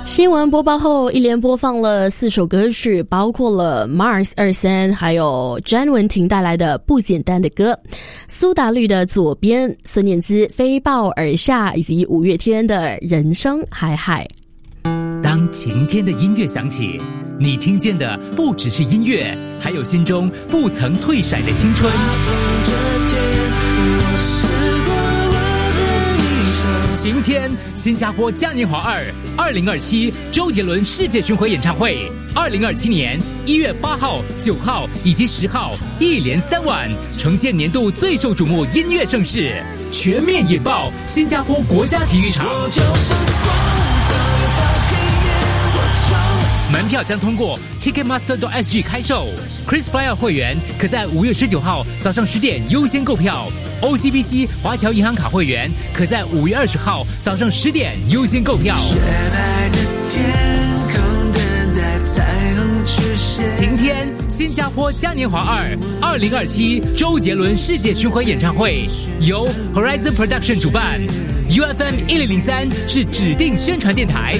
新闻播报后，一连播放了4首歌曲，包括了 Mars 23，还有詹雯婷带来的不简单的歌，苏打绿的左边，孙燕姿飞豹而下，以及五月天的人生海海。 当晴天的音乐响起，你听见的不只是音乐，还有心中不曾退闪的青春。晴天，新加坡嘉年华2027周杰伦世界巡回演唱会，2027年1月8号、9号以及10号，一连3晚，呈现年度最受瞩目音乐盛事，全面引爆新加坡国家体育场。门票将通过 Ticketmaster.sg 开售 ，KrisFlyer 会员可在5月19号早上10点优先购票。OCBC 华侨银行卡会员可在5月20号早上10点优先购票。晴天，新加坡嘉年华2027周杰伦世界巡回演唱会由 Horizon Production 主办 ，UFM 1003是指定宣传电台。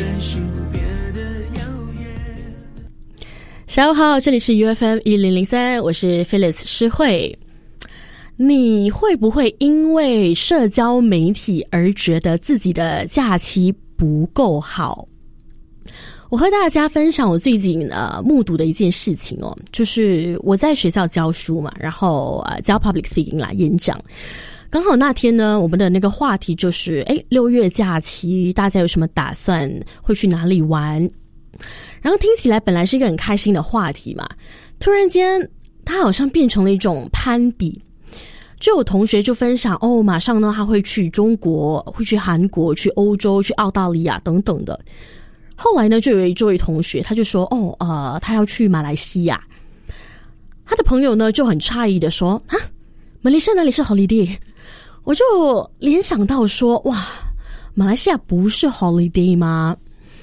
下午好，这里是 UFM 1003，我是 Phyllis 诗慧。你会不会因为社交媒体而觉得自己的假期不够好？我和大家分享我最近目睹的一件事情哦，就是我在学校教书嘛，然后教 public speaking 啦，演讲。刚好那天呢，我们的那个话题就是6月假期大家有什么打算，会去哪里玩？然后听起来本来是一个很开心的话题嘛，突然间它好像变成了一种攀比。就有同学就分享马上呢他会去中国，会去韩国，去欧洲，去澳大利亚等等的。后来呢就有这位同学他就说他要去马来西亚。他的朋友呢就很诧异的说马来西亚哪里是 holiday？ 我就联想到说哇，马来西亚不是 holiday 吗？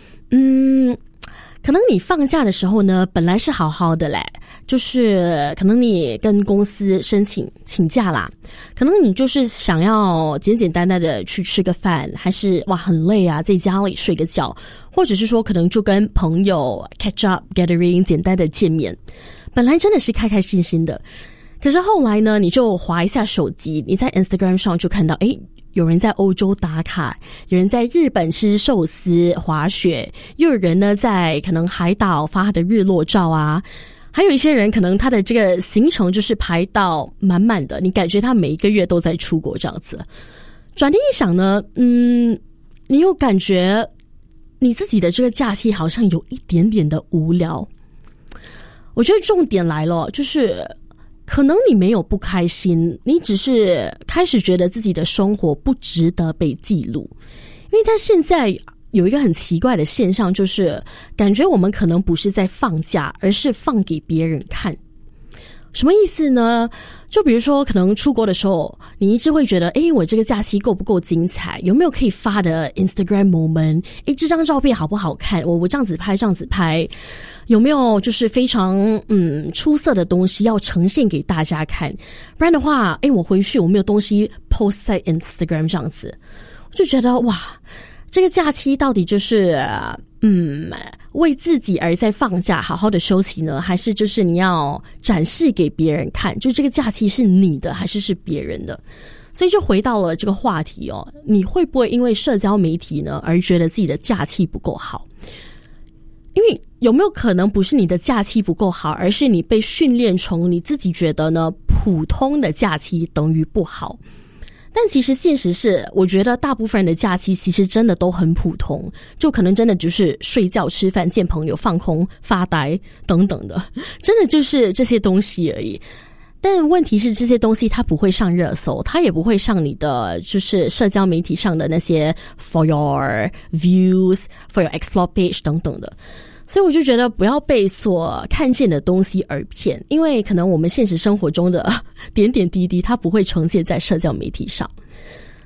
可能你放假的时候呢本来是好好的嘞，就是可能你跟公司申请假啦，可能你就是想要简简单单的去吃个饭，还是哇很累啊在家里睡个觉，或者是说可能就跟朋友 catch up gathering 简单的见面，本来真的是开开心心的。可是后来呢你就滑一下手机，你在 Instagram 上就看到有人在欧洲打卡，有人在日本吃寿司滑雪，又有人呢在可能海岛发他的日落照啊，还有一些人可能他的这个行程就是排到满满的，你感觉他每一个月都在出国这样子。转念一想呢你又感觉你自己的这个假期好像有一点点的无聊。我觉得重点来了，就是可能你没有不开心，你只是开始觉得自己的生活不值得被记录。因为他现在有一个很奇怪的现象，就是感觉我们可能不是在放假，而是放给别人看。什么意思呢？就比如说可能出国的时候，你一直会觉得我这个假期够不够精彩，有没有可以发的 Instagram moment， 这张照片好不好看，我这样子拍，有没有就是非常出色的东西要呈现给大家看，不然的话我回去我没有东西 post 在 Instagram 这样子。我就觉得哇，这个假期到底就是为自己而在放假好好的休息呢，还是就是你要展示给别人看，就这个假期是你的还是别人的？所以就回到了这个话题你会不会因为社交媒体呢而觉得自己的假期不够好？因为有没有可能不是你的假期不够好，而是你被训练成你自己觉得呢普通的假期等于不好？但其实现实是，我觉得大部分人的假期其实真的都很普通，就可能真的就是睡觉、吃饭、见朋友、放空、发呆等等的，真的就是这些东西而已。但问题是这些东西它不会上热搜，它也不会上你的就是社交媒体上的那些 for your views, for your explore page 等等的。所以我就觉得不要被所看见的东西而骗，因为可能我们现实生活中的点点滴滴它不会呈现在社交媒体上。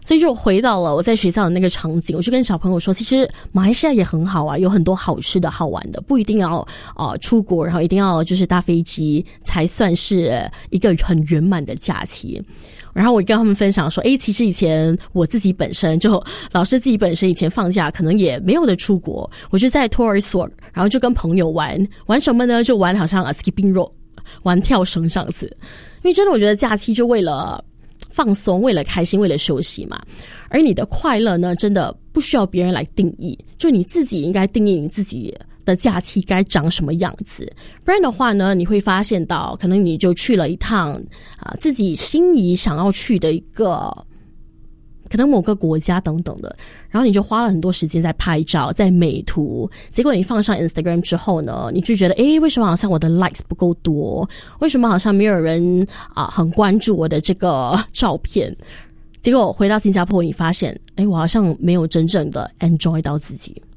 所以就回到了我在学校的那个场景，我就跟小朋友说，其实马来西亚也很好啊，有很多好吃的好玩的，不一定要出国，然后一定要就是搭飞机才算是一个很圆满的假期。然后我跟他们分享说，其实以前我自己本身就老师自己本身以前放假可能也没有的出国，我就在托儿所，然后就跟朋友玩什么呢？就玩好像skipping rope， 玩跳绳这样子。因为真的我觉得假期就为了放松，为了开心，为了休息嘛。而你的快乐呢，真的不需要别人来定义，就你自己应该定义你自己的假期该长什么样子。不然的话呢，你会发现到可能你就去了一趟自己心仪想要去的一个可能某个国家等等的，然后你就花了很多时间在拍照在美图，结果你放上 Instagram 之后呢，你就觉得为什么好像我的 likes 不够多，为什么好像没有人很关注我的这个照片，结果回到新加坡你发现我好像没有真正的 enjoy 到自己。